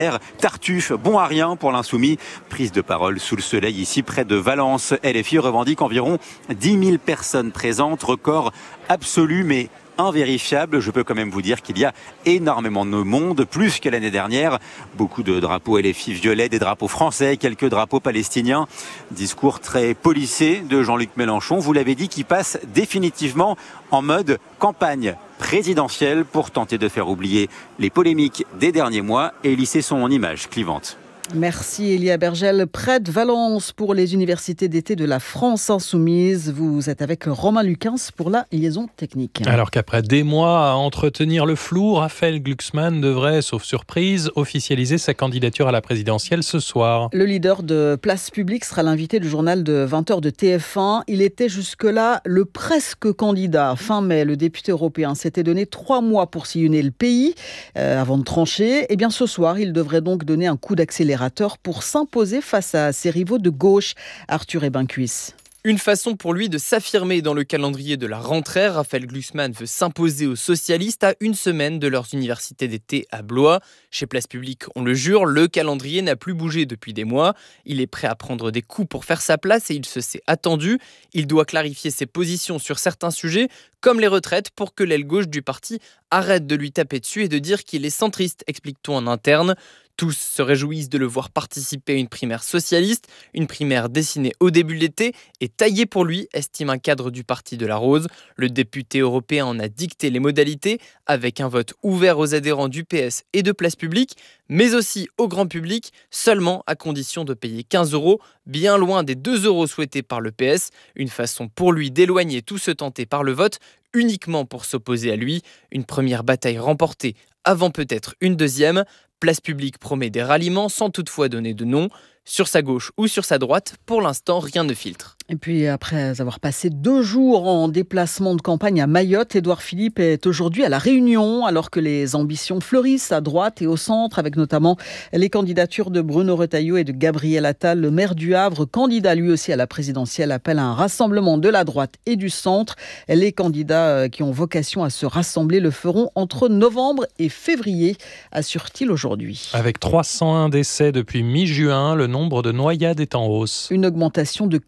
Tartuffe, bon à rien pour l'insoumis. Prise de parole sous le soleil ici près de Valence. LFI revendique environ 10 000 personnes présentes, record absolu mais invérifiable. Je peux quand même vous dire qu'il y a énormément de monde, plus que l'année dernière. Beaucoup de drapeaux LFI violets, des drapeaux français, quelques drapeaux palestiniens. Discours très policé de Jean-Luc Mélenchon, vous l'avez dit, qui passe définitivement en mode campagne présidentielle pour tenter de faire oublier les polémiques des derniers mois et lisser son image clivante. Merci Elia Bergel. Près de Valence pour les universités d'été de la France Insoumise. Vous êtes avec Romain Lucas pour la liaison technique. Alors qu'après des mois à entretenir le flou, Raphaël Glucksmann devrait, sauf surprise, officialiser sa candidature à la présidentielle ce soir. Le leader de Place Publique sera l'invité du journal de 20h de TF1. Il était jusque-là le presque candidat. Fin mai, le député européen s'était donné 3 mois pour sillonner le pays avant de trancher. Eh bien ce soir, il devrait donc donner un coup d'accélérateur pour s'imposer face à ses rivaux de gauche, Arthur Ebincuisse. Une façon pour lui de s'affirmer dans le calendrier de la rentrée. Raphaël Glucksmann veut s'imposer aux socialistes à 1 semaine de leurs universités d'été à Blois. Chez Place Publique, on le jure, le calendrier n'a plus bougé depuis des mois. Il est prêt à prendre des coups pour faire sa place et il se sait attendu. Il doit clarifier ses positions sur certains sujets, comme les retraites, pour que l'aile gauche du parti arrête de lui taper dessus et de dire qu'il est centriste, explique-t-on en interne. Tous se réjouissent de le voir participer à une primaire socialiste, une primaire dessinée au début de l'été et taillée pour lui, estime un cadre du Parti de la Rose. Le député européen en a dicté les modalités avec un vote ouvert aux adhérents du PS et de Place Publique, mais aussi au grand public, seulement à condition de payer 15 €, bien loin des 2 € souhaités par le PS. Une façon pour lui d'éloigner tout ce tenté par le vote, uniquement pour s'opposer à lui. Une première bataille remportée avant peut-être une deuxième. Place Publique promet des ralliements sans toutefois donner de nom. Sur sa gauche ou sur sa droite, pour l'instant, rien ne filtre. Et puis, après avoir passé 2 jours en déplacement de campagne à Mayotte, Édouard Philippe est aujourd'hui à La Réunion, alors que les ambitions fleurissent à droite et au centre, avec notamment les candidatures de Bruno Retailleau et de Gabriel Attal. Le maire du Havre, candidat lui aussi à la présidentielle, appelle à un rassemblement de la droite et du centre. Les candidats qui ont vocation à se rassembler le feront entre novembre et février, assure-t-il aujourd'hui. Avec 301 décès depuis mi-juin, le nombre de noyades est en hausse. Une augmentation de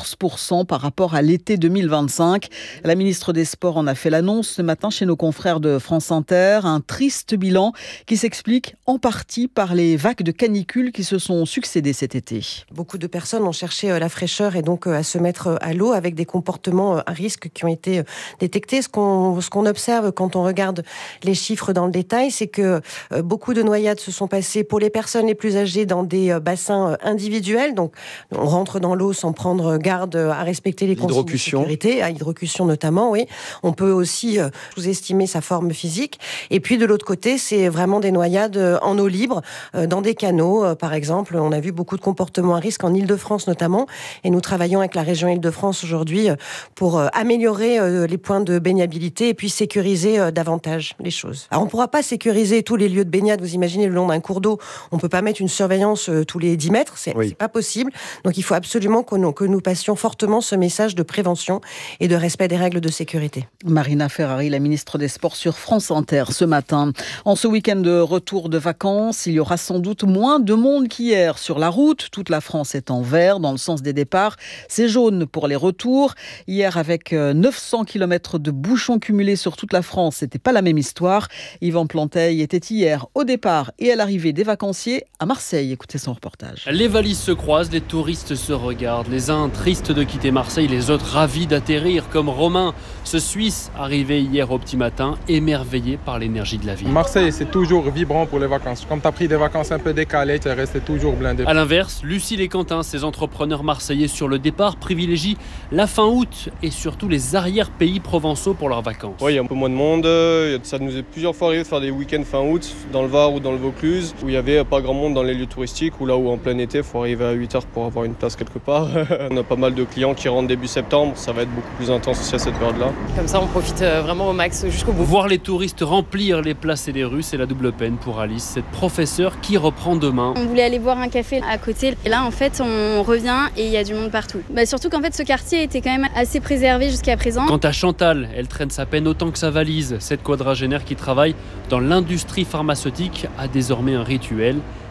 14% par rapport à l'été 2025. La ministre des Sports en a fait l'annonce ce matin chez nos confrères de France Inter. Un triste bilan qui s'explique en partie par les vagues de canicule qui se sont succédées cet été. Beaucoup de personnes ont cherché la fraîcheur et donc à se mettre à l'eau avec des comportements à risque qui ont été détectés. Ce qu'on observe quand on regarde les chiffres dans le détail, c'est que beaucoup de noyades se sont passées pour les personnes les plus âgées dans des bassins individuels. Donc, on rentre dans l'eau sans prendre garde à respecter les consignes de sécurité, à hydrocution notamment, oui. On peut aussi sous-estimer sa forme physique. Et puis, de l'autre côté, c'est vraiment des noyades en eau libre, dans des canaux, par exemple. On a vu beaucoup de comportements à risque en Île-de-France notamment. Et nous travaillons avec la région Île-de-France aujourd'hui pour améliorer les points de baignabilité et puis sécuriser davantage les choses. Alors, on ne pourra pas sécuriser tous les lieux de baignade. Vous imaginez, le long d'un cours d'eau, on ne peut pas mettre une surveillance tous les 10 mètres. C'est pas possible. Donc, il faut absolument que nous passions fortement ce message de prévention et de respect des règles de sécurité. Marina Ferrari, la ministre des Sports sur France Inter ce matin. En ce week-end de retour de vacances, il y aura sans doute moins de monde qu'hier sur la route. Toute la France est en vert dans le sens des départs. C'est jaune pour les retours. Hier, avec 900 km de bouchons cumulés sur toute la France, c'était pas la même histoire. Yvan Planteil était hier au départ et à l'arrivée des vacanciers à Marseille. Écoutez son reportage. Les valises se croisent, les touristes se regardent. Les uns tristes de quitter Marseille, les autres ravis d'atterrir, comme Romain, ce Suisse arrivé hier au petit matin, émerveillé par l'énergie de la ville. Marseille, c'est toujours vibrant pour les vacances. Comme tu as pris des vacances un peu décalées, tu es resté toujours blindé. A l'inverse, Lucille et Quentin, ces entrepreneurs marseillais sur le départ, privilégient la fin août et surtout les arrière-pays provençaux pour leurs vacances. Oui, il y a un peu moins de monde. Ça nous est plusieurs fois arrivé de faire des week-ends fin août dans le Var ou dans le Vaucluse, où il n'y avait pas grand monde dans les lieux touristiques, ou là où en plein été, il faut arriver à 8h pour avoir une place quelque part. On a pas mal de clients qui rentrent début septembre, ça va être beaucoup plus intense aussi à cette période-là. Comme ça, on profite vraiment au max jusqu'au bout. Voir les touristes remplir les places et les rues, c'est la double peine pour Alice, cette professeure qui reprend demain. On voulait aller boire un café à côté, et là en fait on revient et il y a du monde partout. Surtout qu'en fait ce quartier était quand même assez préservé jusqu'à présent. Quant à Chantal, elle traîne sa peine autant que sa valise. Cette quadragénaire qui travaille dans l'industrie pharmaceutique a désormais un rituel.